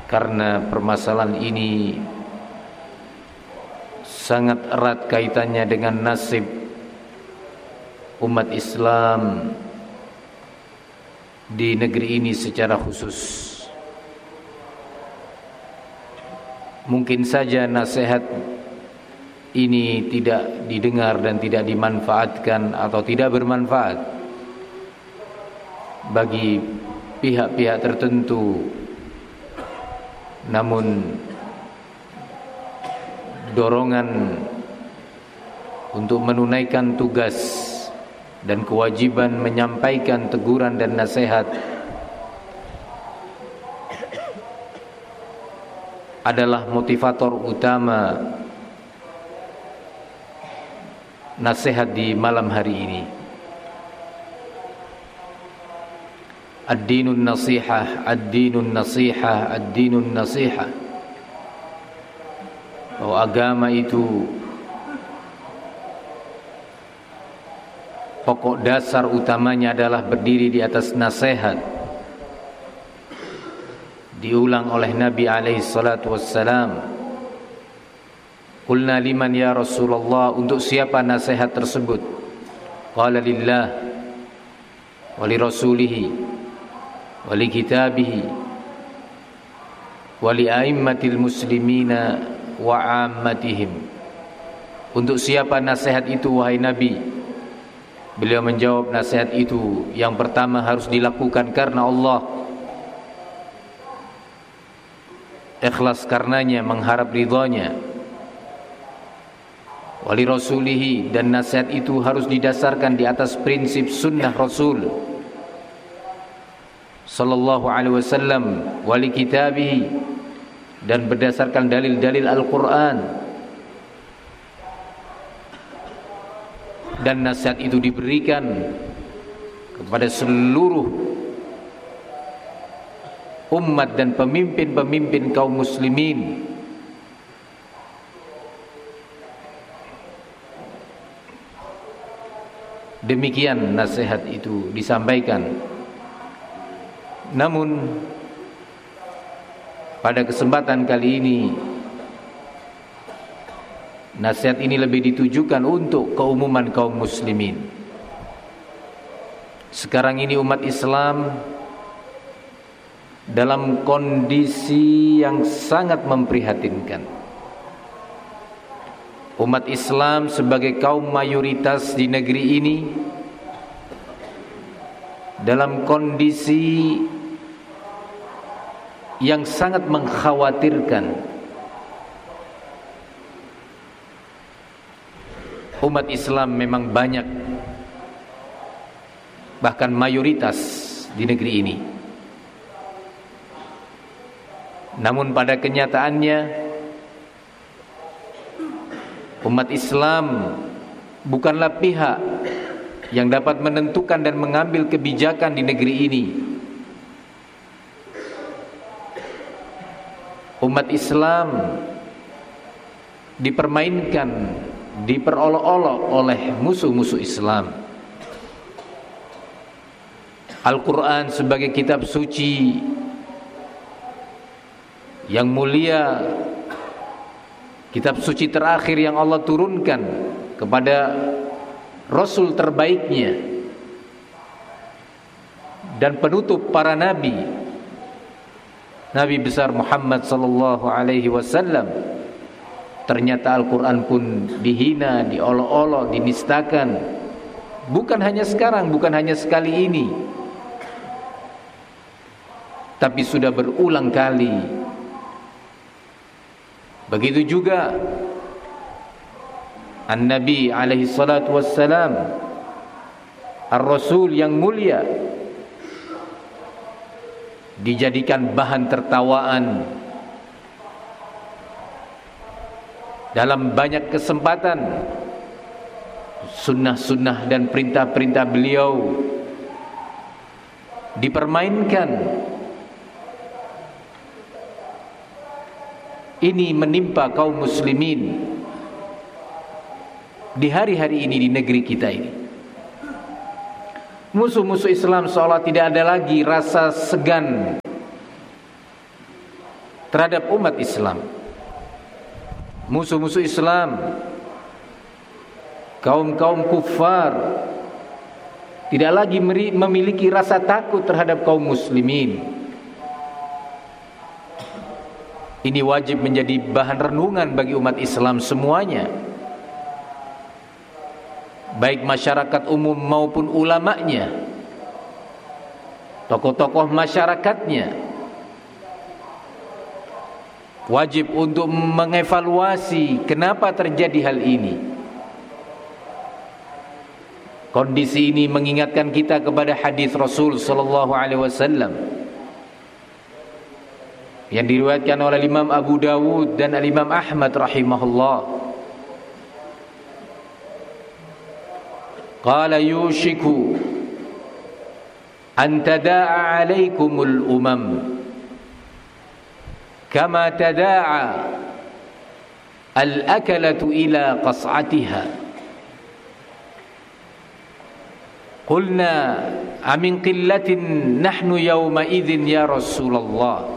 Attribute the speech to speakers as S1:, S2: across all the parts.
S1: karena permasalahan ini sangat erat kaitannya dengan nasib umat Islam di negeri ini secara khusus. Mungkin saja nasihat ini tidak didengar dan tidak dimanfaatkan atau tidak bermanfaat bagi pihak-pihak tertentu. Namun dorongan untuk menunaikan tugas dan kewajiban menyampaikan teguran dan nasihat adalah motivator utama nasihat di malam hari ini. Ad-dinun nasihah, ad-dinun nasihah, ad-dinun nasihah. Bahwa agama itu pokok dasar utamanya adalah berdiri di atas nasihat. Diulang oleh Nabi alaihi salatu wassalam. Qulna liman ya Rasulullah, untuk siapa nasihat tersebut? Qala lillah wa li rasulihi wa li kitabihi wa li a'immatil muslimina wa ammatihim. Untuk siapa nasihat itu wahai Nabi? Beliau menjawab, nasihat itu yang pertama harus dilakukan karena Allah, ikhlas karenanya, mengharap ridhonya. Wali rasulihi, dan nasihat itu harus didasarkan di atas prinsip sunnah Rasul sallallahu alaihi wasallam. Wali kitabihi, dan berdasarkan dalil-dalil Al-Quran. Dan nasihat itu diberikan kepada seluruh umat dan pemimpin-pemimpin kaum muslimin. Demikian nasihat itu disampaikan. Namun pada kesempatan kali ini nasihat ini lebih ditujukan untuk keumuman kaum muslimin. Sekarang ini umat Islam dalam kondisi yang sangat memprihatinkan. Umat Islam sebagai kaum mayoritas di negeri ini dalam kondisi yang sangat mengkhawatirkan. Umat Islam memang banyak, bahkan mayoritas di negeri ini. Namun pada kenyataannya umat Islam bukanlah pihak yang dapat menentukan dan mengambil kebijakan di negeri ini. Umat Islam dipermainkan, diperolok-olok oleh musuh-musuh Islam. Al-Quran sebagai kitab suci yang mulia, kitab suci terakhir yang Allah turunkan kepada Rasul terbaiknya dan penutup para nabi, Nabi besar Muhammad sallallahu alaihi wasallam. Ternyata Al-Quran pun dihina, diolok-olok, dinistakan. Bukan hanya sekarang, bukan hanya sekali ini, tapi sudah berulang kali. Begitu juga An-Nabi alaihi salatu wassalam, Ar-Rasul yang mulia, dijadikan bahan tertawaan dalam banyak kesempatan. Sunnah-sunnah dan perintah-perintah beliau dipermainkan. Ini menimpa kaum muslimin di hari-hari ini di negeri kita ini. Musuh-musuh Islam seolah tidak ada lagi rasa segan terhadap umat Islam. Musuh-musuh Islam, kaum-kaum kufar tidak lagi memiliki rasa takut terhadap kaum muslimin. Ini wajib menjadi bahan renungan bagi umat Islam semuanya, baik masyarakat umum maupun ulamanya, tokoh-tokoh masyarakatnya. Wajib untuk mengevaluasi kenapa terjadi hal ini. Kondisi ini mengingatkan kita kepada hadis Rasul sallallahu alaihi wasallam yang diriwayatkan oleh Imam Abu Dawud dan Imam Ahmad rahimahullah. Qala yushiku an tada'a 'alaikumul umam kama tada'a al-akalatu ila qas'atiha. Qulna amin qillatin nahnu yawma idzin ya Rasulullah.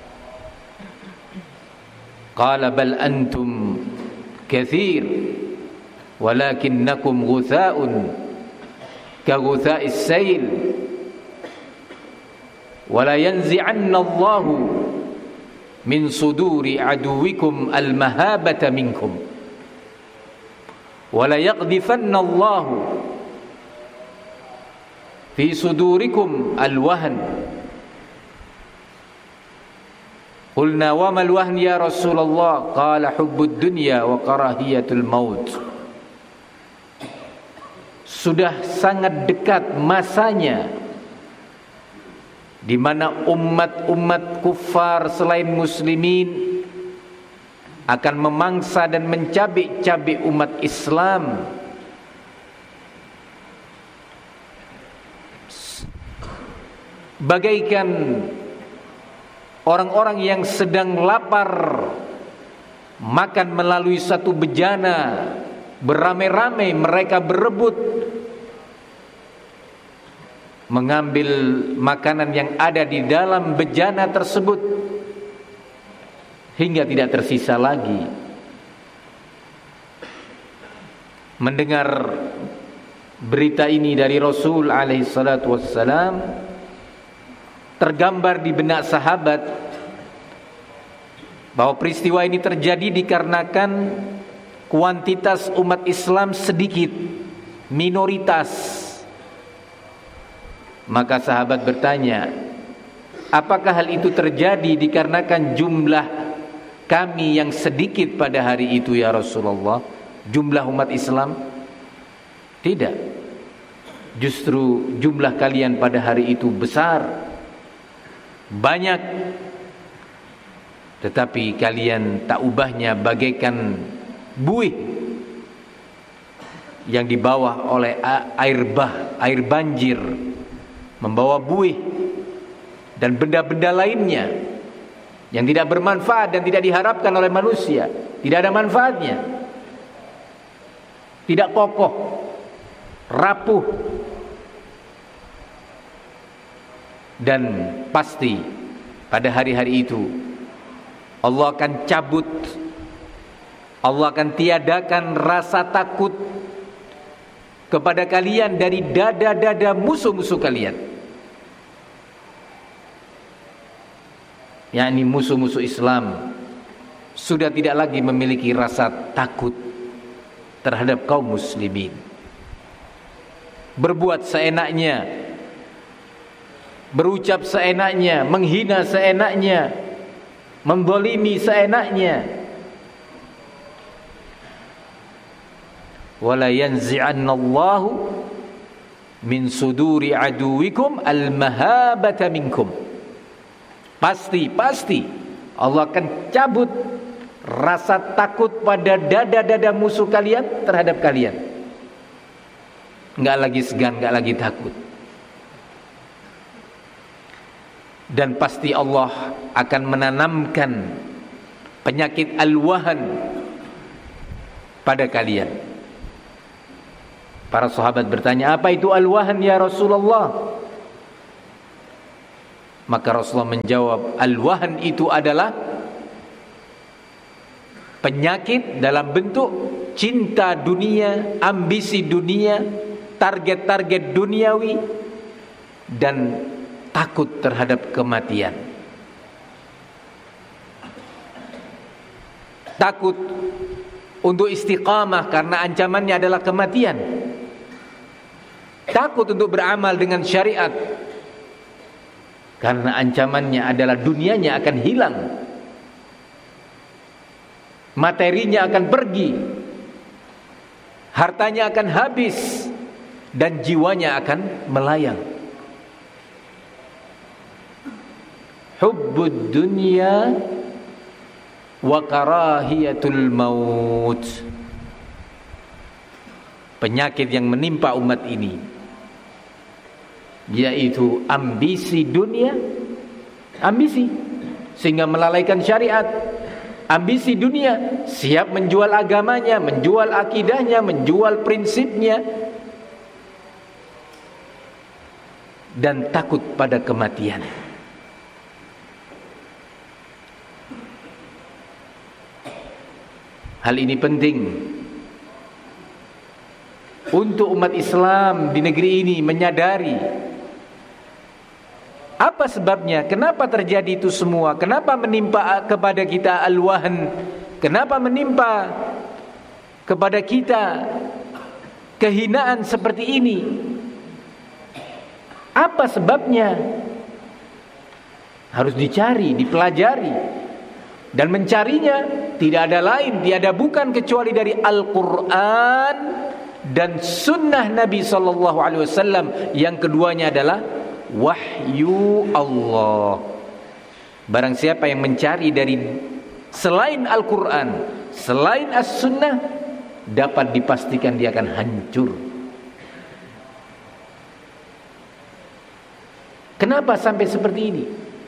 S1: Qala bal antum kathir walakinnakum ghutha'un ka ghutha'is sayl wa la yanzi'anna Allahu min suduri aduwikum al-mahabata minkum wa la yaqdhifanna Allahu fi sudurikum al-wahn. Qulna wa mal wahn ya Rasulullah? Qala hubbud dunya wa karahiyatul maut. Sudah sangat dekat masanya di mana umat-umat kufar selain muslimin akan memangsa dan mencabik-cabik umat Islam. Bagaikan orang-orang yang sedang lapar makan melalui satu bejana, beramai-ramai mereka berebut mengambil makanan yang ada di dalam bejana tersebut hingga tidak tersisa lagi. Mendengar berita ini dari Rasul alaihi salatu wassalam, tergambar di benak sahabat bahwa peristiwa ini terjadi dikarenakan kuantitas umat Islam sedikit, minoritas. Maka sahabat bertanya, apakah hal itu terjadi dikarenakan jumlah kami yang sedikit pada hari itu ya Rasulullah, jumlah umat Islam? Tidak. Justru jumlah kalian pada hari itu besar, banyak, tetapi kalian tak ubahnya bagaikan buih yang dibawa oleh air banjir, membawa buih dan benda-benda lainnya yang tidak bermanfaat dan tidak diharapkan oleh manusia, tidak ada manfaatnya, tidak kokoh, rapuh. Dan pasti pada hari-hari itu Allah akan cabut, Allah akan tiadakan rasa takut kepada kalian dari dada-dada musuh-musuh kalian, yakni musuh-musuh Islam sudah tidak lagi memiliki rasa takut terhadap kaum muslimin. Berbuat seenaknya, berucap seenaknya, menghina seenaknya, menzalimi seenaknya. Wala yanzi'anna Allahu min suduri aduwikum al-mahabata minkum. Pasti Allah akan cabut rasa takut pada dada-dada musuh kalian terhadap kalian. Enggak lagi segan, enggak lagi takut. Dan pasti Allah akan menanamkan penyakit al-wahan pada kalian. Para sahabat bertanya, apa itu al-wahan ya Rasulullah? Maka Rasulullah menjawab, al-wahan itu adalah penyakit dalam bentuk cinta dunia, ambisi dunia, target-target duniawi, dan takut terhadap kematian. Takut untuk istiqamah karena ancamannya adalah kematian. Takut untuk beramal dengan syariat karena ancamannya adalah dunianya akan hilang, materinya akan pergi, hartanya akan habis, dan jiwanya akan melayang. Hubbud dunya wa karahiyatul maut. Penyakit yang menimpa umat ini yaitu ambisi dunia, ambisi sehingga melalaikan syariat. Ambisi dunia, siap menjual agamanya, menjual akidahnya, menjual prinsipnya, dan takut pada kematian. Hal ini penting untuk umat Islam di negeri ini menyadari apa sebabnya, kenapa terjadi itu semua, kenapa menimpa kepada kita al-wahn, kenapa menimpa kepada kita kehinaan seperti ini, apa sebabnya. Harus dicari, dipelajari, dan mencarinya tidak ada lain, tiada bukan kecuali dari Al-Quran dan Sunnah Nabi SAW. Yang keduanya adalah wahyu Allah. Barang siapa yang mencari dari selain Al-Quran, selain As-Sunnah, dapat dipastikan dia akan hancur. Kenapa sampai seperti ini?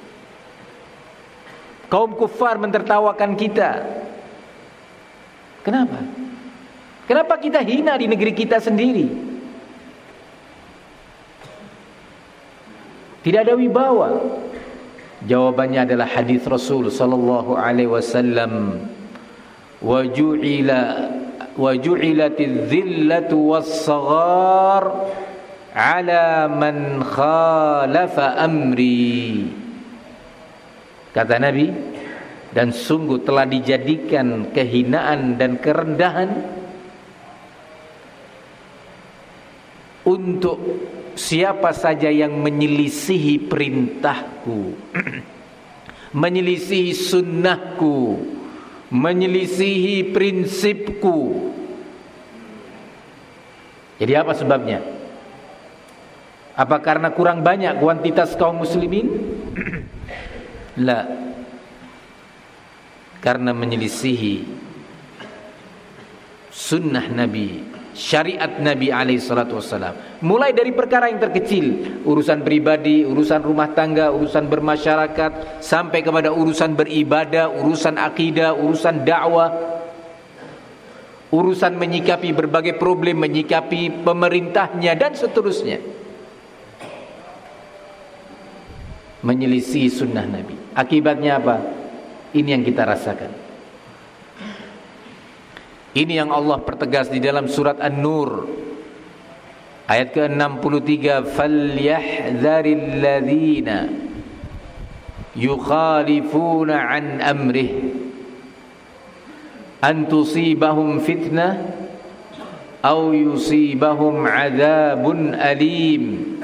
S1: Kaum kufar mentertawakan kita. Kenapa? Kenapa kita hina di negeri kita sendiri? Tidak ada wibawa. Jawabannya adalah hadis Rasul sallallahu alaihi wasallam, wa ju'ilatiz zillatu was-saghar ala man khalafa amri. Kata Nabi, dan sungguh telah dijadikan kehinaan dan kerendahan untuk siapa saja yang menyelisihi perintahku, menyelisihi sunnahku, menyelisihi prinsipku. Jadi apa sebabnya? Apa karena kurang banyak kuantitas kaum muslimin? La. Karena menyelisihi sunnah Nabi, syariat Nabi alaihi salatu wassalam. Mulai dari perkara yang terkecil, urusan pribadi, urusan rumah tangga, urusan bermasyarakat, sampai kepada urusan beribadah, urusan akidah, urusan dakwah, urusan menyikapi berbagai problem, menyikapi pemerintahnya, dan seterusnya. Menyelisih sunnah Nabi. Akibatnya apa? Ini yang kita rasakan. Ini yang Allah pertegas di dalam surat An-Nur ayat ke-63, falyahdharil ladzina yukhalifuna an amrih an tusibahum fitnah aw yusibahum adzabun alim.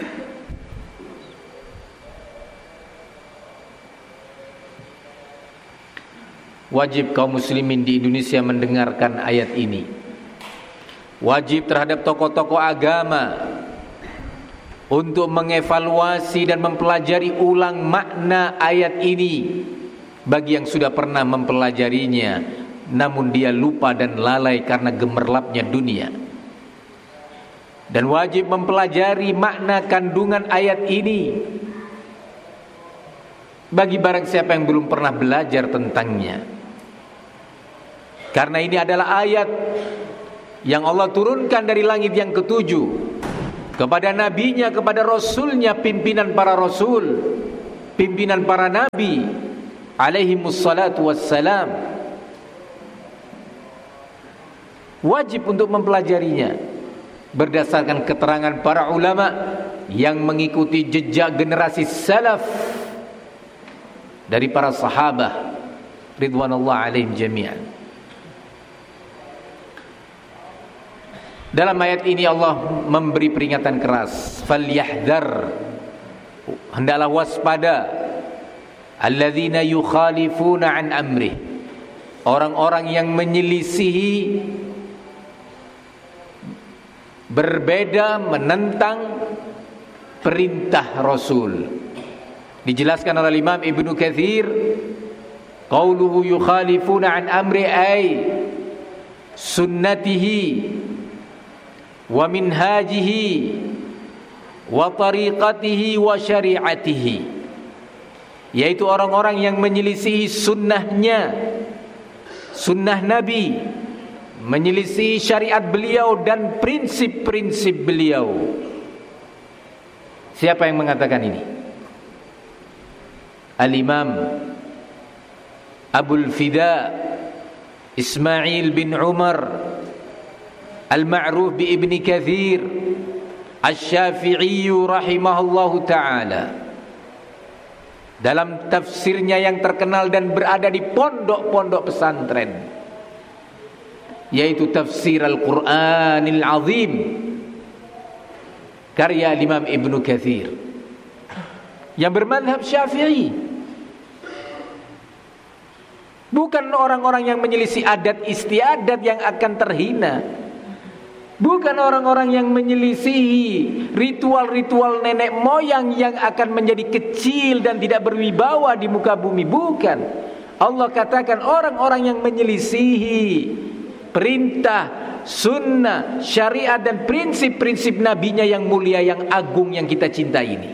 S1: Wajib kaum muslimin di Indonesia mendengarkan ayat ini. Wajib terhadap tokoh-tokoh agama untuk mengevaluasi dan mempelajari ulang makna ayat ini. Bagi yang sudah pernah mempelajarinya namun dia lupa dan lalai karena gemerlapnya dunia. Dan wajib mempelajari makna kandungan ayat ini bagi barang siapa yang belum pernah belajar tentangnya. Karena ini adalah ayat yang Allah turunkan dari langit yang ketujuh kepada nabinya, kepada rasulnya, pimpinan para rasul, pimpinan para nabi alaihimus salatu wassalam. Wajib untuk mempelajarinya berdasarkan keterangan para ulama yang mengikuti jejak generasi salaf dari para sahabat ridwanullah alaihim jami'an. Dalam ayat ini Allah memberi peringatan keras, falyahdhar, hendaklah waspada, alladzina yukhalifuna an amrih, orang-orang yang menyelisihi, berbeda, menentang perintah Rasul. Dijelaskan oleh Imam Ibnu Katsir, qauluhu yukhalifuna an amri ay sunnatihi wa minhajihi wa tariqatihi wa syari'atihi, yaitu orang-orang yang menyelisihi sunnahnya, sunnah Nabi, menyelisihi syariat beliau dan prinsip-prinsip beliau. Siapa yang mengatakan ini? Al-Imam Abul Fida Ismail bin Umar Al-Ma'ruf bi Ibni Katsir Asy-Syafi'i rahimahullahu ta'ala, dalam tafsirnya yang terkenal dan berada di pondok-pondok pesantren, yaitu tafsir Al-Qur'anil Azim karya Imam Ibnu Katsir yang bermadhab Syafi'i. Bukan orang-orang yang menyelisih adat istiadat yang akan terhina, bukan orang-orang yang menyelisihi ritual-ritual nenek moyang yang akan menjadi kecil dan tidak berwibawa di muka bumi, bukan. Allah katakan orang-orang yang menyelisihi perintah, sunnah, syariat dan prinsip-prinsip nabinya yang mulia, yang agung, yang kita cintai ini.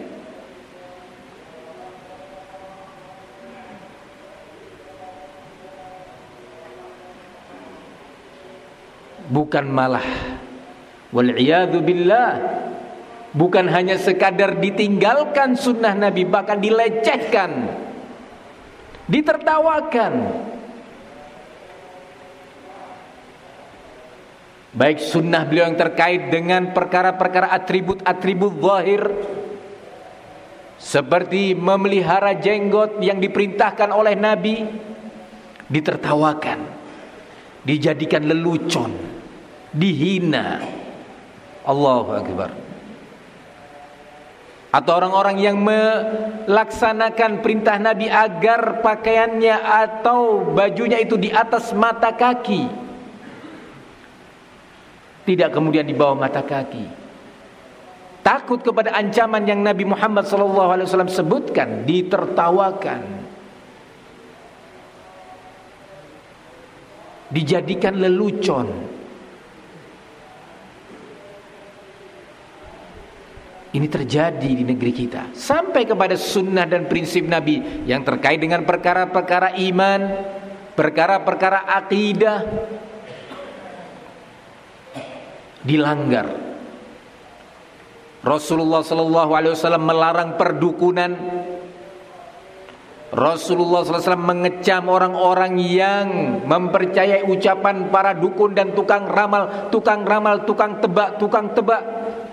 S1: Bukan malah, wal'iyadu billah, bukan hanya sekadar ditinggalkan sunnah Nabi, bahkan dilecehkan, ditertawakan. Baik sunnah beliau yang terkait dengan perkara-perkara atribut-atribut zahir, seperti memelihara jenggot yang diperintahkan oleh Nabi, ditertawakan, dijadikan lelucon, dihina. Allahu Akbar. Atau orang-orang yang melaksanakan perintah Nabi agar pakaiannya atau bajunya itu di atas mata kaki, tidak kemudian di bawah mata kaki. Takut kepada ancaman yang Nabi Muhammad SAW sebutkan, ditertawakan, dijadikan lelucon. Ini terjadi di negeri kita, sampai kepada sunnah dan prinsip Nabi yang terkait dengan perkara-perkara iman, perkara-perkara akidah dilanggar. Rasulullah SAW melarang perdukunan. Rasulullah SAW mengecam orang-orang yang mempercayai ucapan para dukun dan tukang ramal, tukang tebak.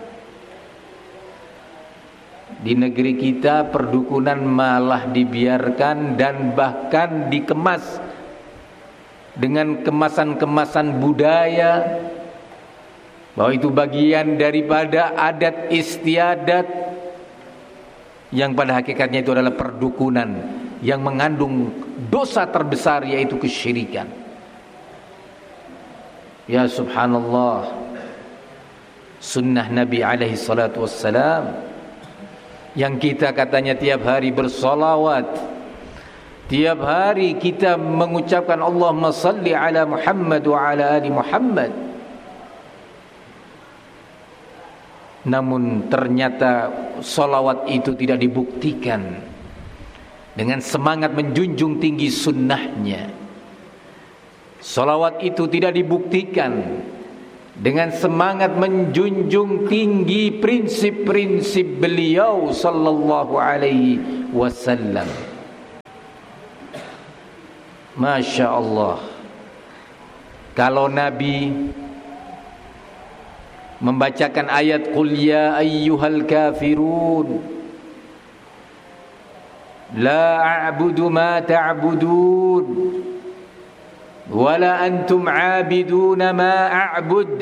S1: Di negeri kita perdukunan malah dibiarkan dan bahkan dikemas dengan kemasan-kemasan budaya, bahwa itu bagian daripada adat istiadat yang pada hakikatnya itu adalah perdukunan yang mengandung dosa terbesar, yaitu kesyirikan. Ya subhanallah, sunnah Nabi alaihi salatu wassalam yang kita katanya tiap hari bersolawat, tiap hari kita mengucapkan Allahumma salli ala Muhammad wa ala ali Muhammad, namun ternyata solawat itu tidak dibuktikan dengan semangat menjunjung tinggi sunnahnya. Solawat itu tidak dibuktikan dengan semangat menjunjung tinggi prinsip-prinsip beliau sallallahu alaihi wasallam. Masya Allah, kalau Nabi membacakan ayat qul ya ayyuhal kafirun la a'budu ma ta'budun wala antum 'abiduna ma a'bud.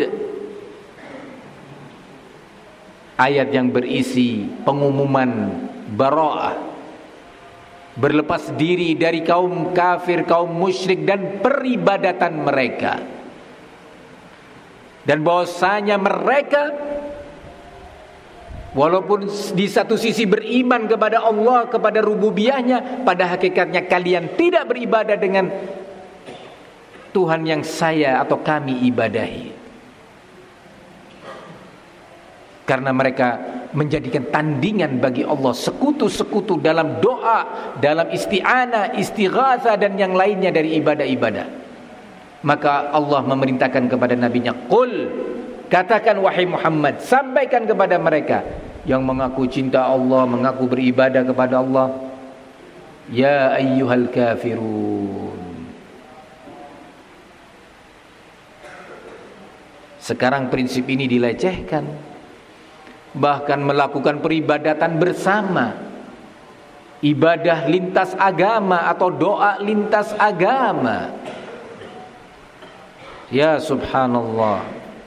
S1: Ayat yang berisi pengumuman bara'ah, berlepas diri dari kaum kafir, kaum musyrik dan peribadatan mereka, dan bahwasanya mereka walaupun di satu sisi beriman kepada Allah, kepada rububiyahnya, pada hakikatnya kalian tidak beribadah dengan Tuhan yang saya atau kami ibadahi. Karena mereka menjadikan tandingan bagi Allah, sekutu-sekutu dalam doa, dalam isti'anah, istighatsah dan yang lainnya dari ibadah-ibadah. Maka Allah memerintahkan kepada nabinya, qul, katakan wahai Muhammad, sampaikan kepada mereka yang mengaku cinta Allah, mengaku beribadah kepada Allah, ya ayyuhal kafirun. Sekarang prinsip ini dilecehkan, bahkan melakukan peribadatan bersama, ibadah lintas agama atau doa lintas agama. Ya subhanallah.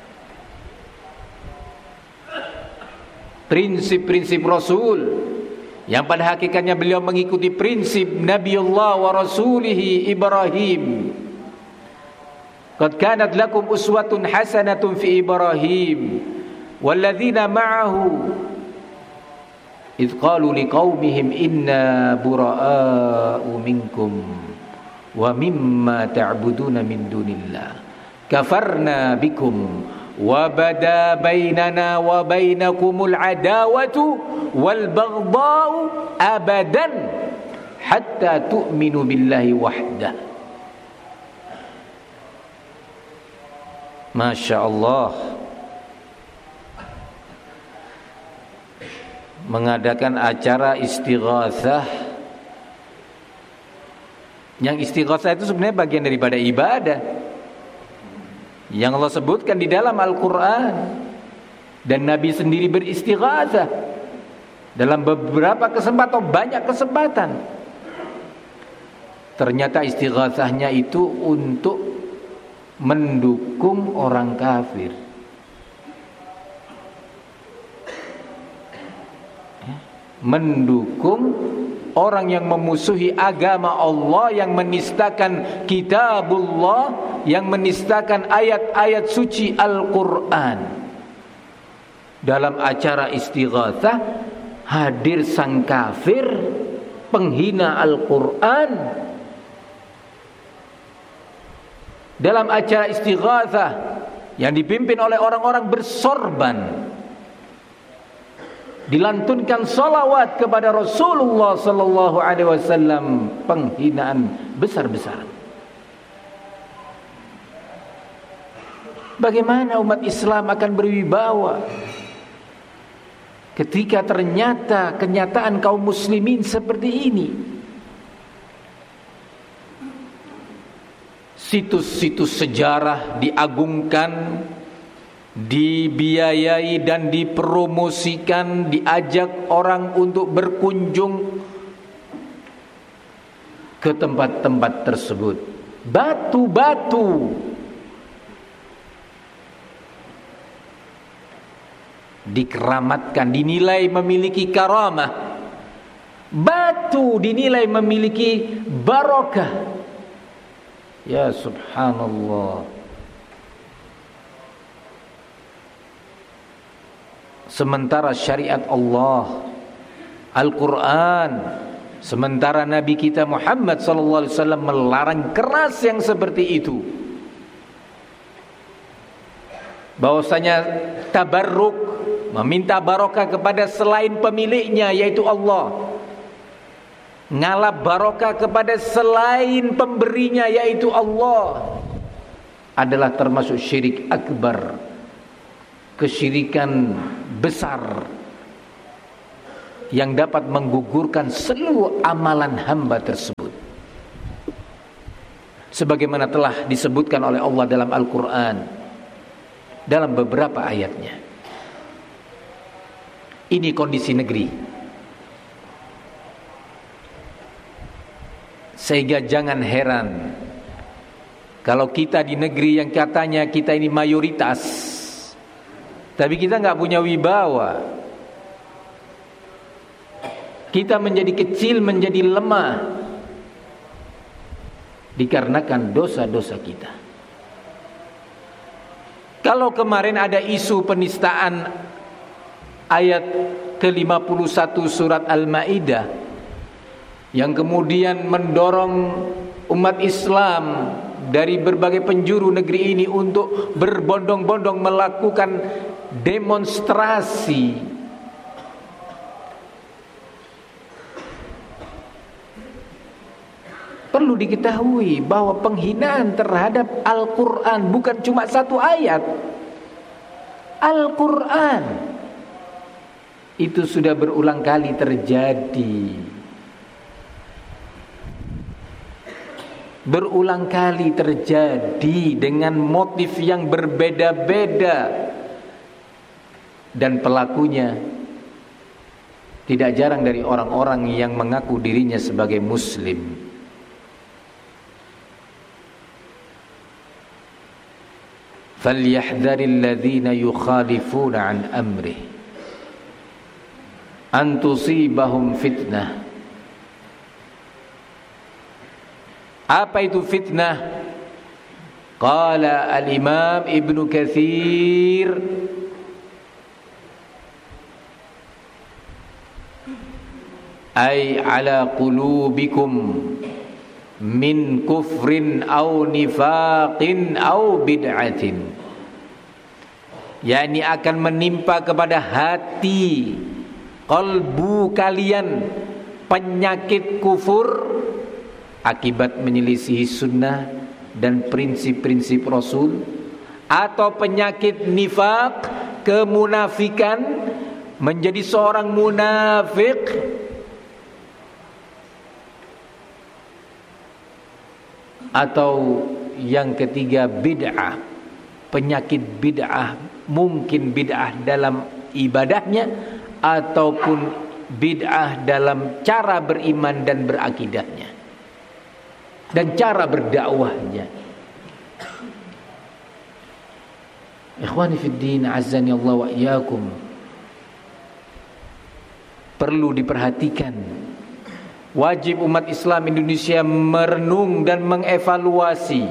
S1: Prinsip-prinsip Rasul yang pada hakikatnya beliau mengikuti prinsip Nabiullah wa Rasulihi Ibrahim. Qad kanat lakum uswatun hasanatun fi Ibrahim walladzina ma'ahu idh qalu liqaumihim inna bura'a'u minkum wa mimma ta'buduna min dunillah kafarna bikum wa bada bainana wa bainakumul adawatu wal baghdha'u abadan hatta tu'minu billahi wahdah. Masya Allah. Mengadakan acara istighatsah. Yang istighatsah itu sebenarnya bagian daripada ibadah yang Allah sebutkan di dalam Al-Quran, dan Nabi sendiri beristighatsah dalam beberapa kesempatan atau banyak kesempatan. Ternyata istighatsahnya itu untuk mendukung orang kafir, mendukung orang yang memusuhi agama Allah, yang menistakan kitabullah, yang menistakan ayat-ayat suci Al-Quran. Dalam acara istighatsah hadir sang kafir, penghina Al-Quran. Dalam acara istighatsah yang dipimpin oleh orang-orang bersorban, dilantunkan salawat kepada Rasulullah sallallahu alaihi wasallam, penghinaan besar-besaran. Bagaimana umat Islam akan berwibawa ketika ternyata kenyataan kaum muslimin seperti ini? Situs-situs sejarah diagungkan, dibiayai dan dipromosikan, diajak orang untuk berkunjung ke tempat-tempat tersebut. Batu-batu dikeramatkan, dinilai memiliki karamah. Batu dinilai memiliki barokah. Ya subhanallah. Sementara syariat Allah, Al-Quran, sementara Nabi kita Muhammad sallallahu alaihi wasallam melarang keras yang seperti itu. Bahwasanya tabarruk, meminta barokah kepada selain pemiliknya yaitu Allah, ngalap barokah kepada selain pemberinya yaitu Allah, adalah termasuk syirik akbar, kesyirikan besar yang dapat menggugurkan seluruh amalan hamba tersebut. Sebagaimana telah disebutkan oleh Allah dalam Al-Quran, dalam beberapa ayatnya. Ini kondisi negeri. Sehingga jangan heran kalau kita di negeri yang katanya kita ini mayoritas, tapi kita nggak punya wibawa. Kita menjadi kecil, menjadi lemah dikarenakan dosa-dosa kita. Kalau kemarin ada isu penistaan ayat ke-51 surat Al-Maidah yang kemudian mendorong umat Islam dari berbagai penjuru negeri ini untuk berbondong-bondong melakukan demonstrasi, perlu diketahui bahwa penghinaan terhadap Al-Quran bukan cuma satu ayat. Al-Quran itu sudah berulang kali terjadi. Berulang kali terjadi dengan motif yang berbeda-beda. Dan pelakunya tidak jarang dari orang-orang yang mengaku dirinya sebagai Muslim. Falyahdharil ladzina yukhalifuna an amrih an tusibahum fitnah. Apa itu fitnah? Qala al-Imam Ibnu Katsir ay ala qulubikum min kufrin aw nifaqin aw bid'atin, yakni akan menimpa kepada hati qalbu kalian penyakit kufur akibat menyelisihi sunnah dan prinsip-prinsip Rasul, atau penyakit nifaq, kemunafikan, menjadi seorang munafik, atau yang ketiga bid'ah, penyakit bid'ah, mungkin bid'ah dalam ibadahnya ataupun bid'ah dalam cara beriman dan berakidahnya dan cara berdakwahnya. Ikhwani fid din, azani Allah wa iyyakum. Perlu diperhatikan. Wajib umat Islam Indonesia merenung dan mengevaluasi.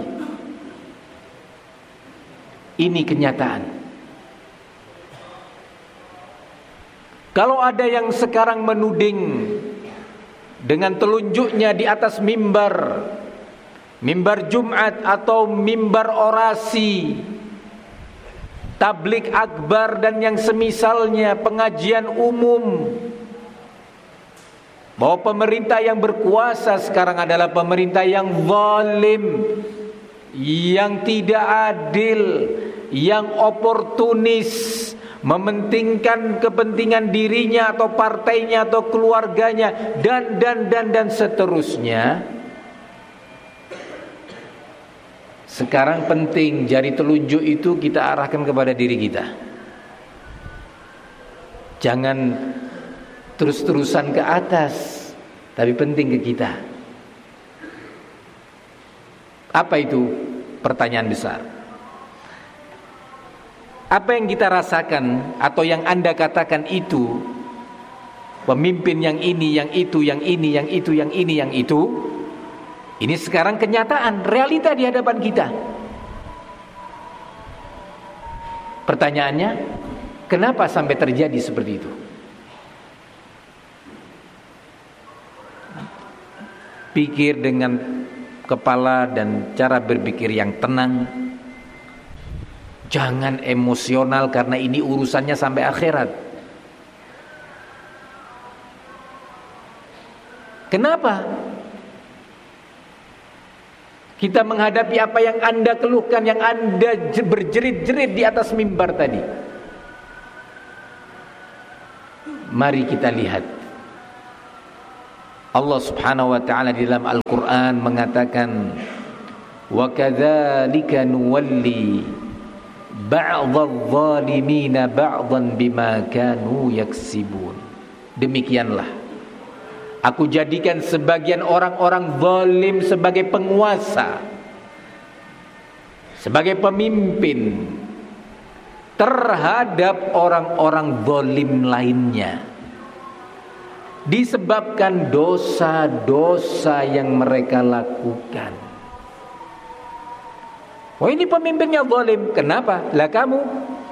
S1: Ini kenyataan. Kalau ada yang sekarang menuding dengan telunjuknya di atas mimbar Jumat atau mimbar orasi, tablik akbar dan yang semisalnya, pengajian umum, bahwa pemerintah yang berkuasa sekarang adalah pemerintah yang zalim, yang tidak adil, yang oportunis, mementingkan kepentingan dirinya atau partainya atau keluarganya dan seterusnya. Sekarang penting jari telunjuk itu kita arahkan kepada diri kita. Jangan terus-terusan ke atas, tapi penting ke kita. Apa itu? Pertanyaan besar. Apa yang kita rasakan atau yang Anda katakan itu, pemimpin yang ini, yang itu, yang ini, yang itu, yang ini, yang itu, ini sekarang kenyataan, realita di hadapan kita. Pertanyaannya, kenapa sampai terjadi seperti itu? Pikir dengan kepala dan cara berpikir yang tenang. Jangan emosional karena ini urusannya sampai akhirat. Kenapa? Kita menghadapi apa yang Anda keluhkan, yang Anda berjerit-jerit di atas mimbar tadi. Mari kita lihat. Allah Subhanahu wa taala di dalam Al-Qur'an mengatakan, "Wa kadzalika nuwalli ba'dadh zalimina ba'dan bima kanu yaksibun. Demikianlah aku jadikan sebagian orang-orang zalim sebagai penguasa, sebagai pemimpin terhadap orang-orang zalim lainnya, disebabkan dosa-dosa yang mereka lakukan. Wah, ini pemimpinnya zalim. Kenapa? Lah kamu.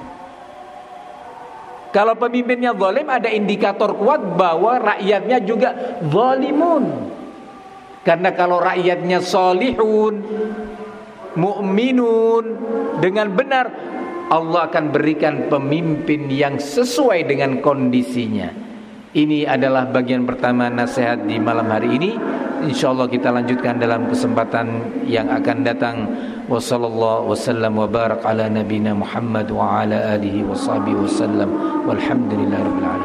S1: Kalau pemimpinnya zalim, ada indikator kuat bahwa rakyatnya juga zalimun. Karena kalau rakyatnya solihun, mu'minun, dengan benar, Allah akan berikan pemimpin yang sesuai dengan kondisinya. Ini adalah bagian pertama nasihat di malam hari ini. InsyaAllah kita lanjutkan dalam kesempatan yang akan datang. Wassallallahu wasallam wa barak ala nabina Muhammad wa ala alihi wa sahbihi wasallam. Walhamdulillahirabbil alamin.